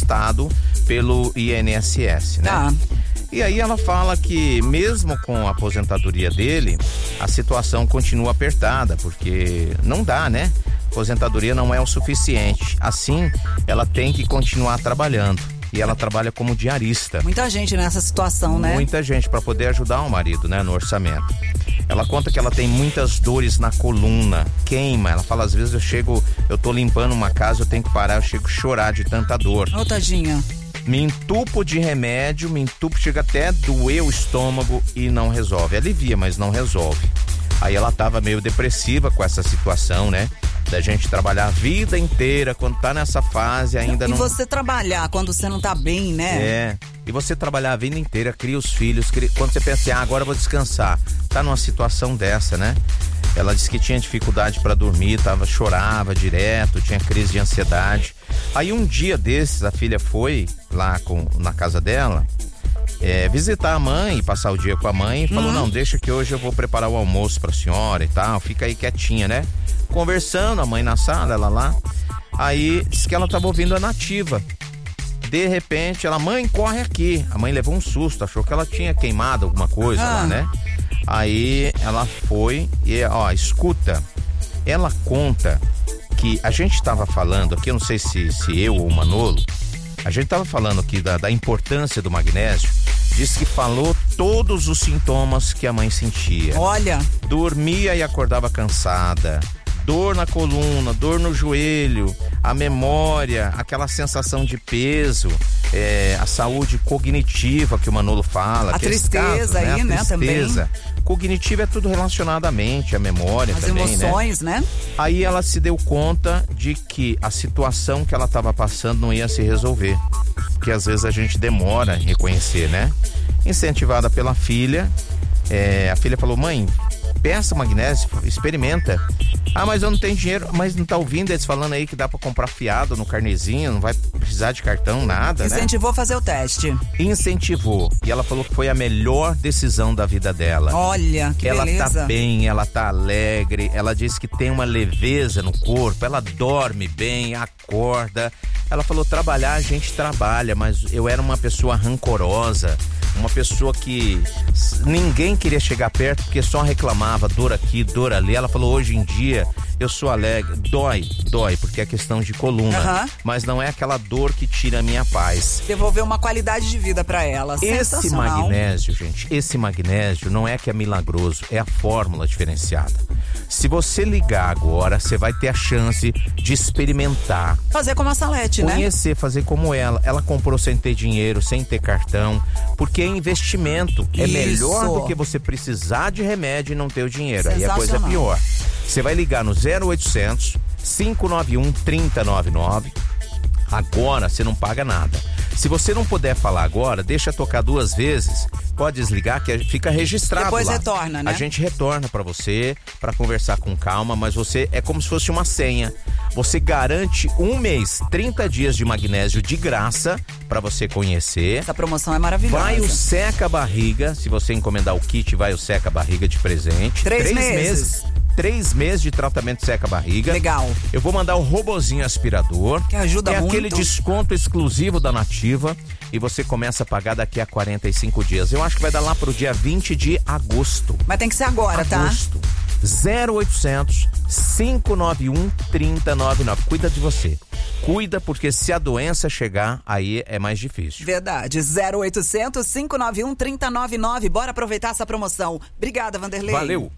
aposentado pelo INSS, né? Tá. E aí ela fala que mesmo com a aposentadoria dele, a situação continua apertada, porque não dá, né? Aposentadoria não é o suficiente. Assim, ela tem que continuar trabalhando. E ela trabalha como diarista. Muita gente nessa situação, né? Muita gente para poder ajudar o marido, né, no orçamento. Ela conta que ela tem muitas dores na coluna, queima. Ela fala, às vezes eu tô limpando uma casa, eu tenho que parar, eu chego a chorar de tanta dor. Ô, tadinha. Me entupo de remédio, chega até a doer o estômago e não resolve. Alivia, mas não resolve. Aí ela tava meio depressiva com essa situação, né? Da gente trabalhar a vida inteira, quando tá nessa fase ainda não... E você trabalhar quando você não tá bem, né? É, e você trabalhar a vida inteira, cria os filhos, quando você pensa, agora eu vou descansar, tá numa situação dessa, né? Ela disse que tinha dificuldade para dormir, chorava direto, tinha crise de ansiedade. Aí um dia desses, a filha foi lá na casa dela, visitar a mãe, passar o dia com a mãe, e falou, não, deixa que hoje eu vou preparar o almoço pra senhora e tal, fica aí quietinha, né? Conversando, a mãe na sala, ela lá. Aí disse que ela tava ouvindo a Nativa. De repente, mãe, corre aqui. A mãe levou um susto, achou que ela tinha queimado alguma coisa lá, né? Aí ela foi e, escuta. Ela conta que a gente tava falando aqui, eu não sei se eu ou o Manolo, a gente tava falando aqui da importância do magnésio. Disse que falou todos os sintomas que a mãe sentia. Olha. Dormia e acordava cansada. Dor na coluna, dor no joelho, a memória, aquela sensação de peso, a saúde cognitiva que o Manolo fala. A tristeza casos, aí, né? A tristeza. Também. Cognitiva é tudo relacionado à mente, à memória também, as emoções, né? Aí ela se deu conta de que a situação que ela estava passando não ia se resolver. Porque às vezes a gente demora em reconhecer, né? Incentivada pela filha, a filha falou, mãe, peça magnésio, experimenta. Mas eu não tenho dinheiro. Mas não tá ouvindo eles falando aí que dá pra comprar fiado no carnezinho, não vai precisar de cartão, nada, Incentivou a fazer o teste. Incentivou. E ela falou que foi a melhor decisão da vida dela. Olha, que beleza. Ela tá bem, ela tá alegre, ela disse que tem uma leveza no corpo, ela dorme bem, acorda. Ela falou, trabalhar a gente trabalha, mas eu era uma pessoa rancorosa, uma pessoa que ninguém queria chegar perto porque só reclamava, dor aqui, dor ali. Ela falou, hoje em dia eu sou alegre, dói, porque é questão de coluna, mas não é aquela dor que tira a minha paz. Devolveu uma qualidade de vida pra ela. Esse magnésio, gente, não é que é milagroso, é a fórmula diferenciada. Se você ligar agora, você vai ter a chance de experimentar. Fazer como a Salete, né? Conhecer, fazer como ela. Ela comprou sem ter dinheiro, sem ter cartão, porque é investimento. É melhor do que você precisar de remédio e não ter o dinheiro. Aí a coisa é pior. Você vai ligar no 0800 591 3099. Agora você não paga nada. Se você não puder falar agora, deixa tocar 2 vezes, pode desligar que fica registrado. Depois lá. Retorna, né? A gente retorna pra você, pra conversar com calma, mas é como se fosse uma senha. Você garante 1 mês, 30 dias de magnésio de graça pra você conhecer. Essa promoção é maravilhosa. Vai o seca-barriga, se você encomendar o kit, vai o seca-barriga de presente. 3 meses. 3 meses de tratamento seca-barriga. Legal. Eu vou mandar o robozinho aspirador. Que ajuda muito. É aquele desconto exclusivo da Nativa. E você começa a pagar daqui a 45 dias. Eu acho que vai dar lá pro dia 20 de agosto. Mas tem que ser agora, agosto. 0800 591 3099. Cuida de você. Cuida, porque se a doença chegar, aí é mais difícil. Verdade. 0800 591 3099. Bora aproveitar essa promoção. Obrigada, Vanderlei. Valeu.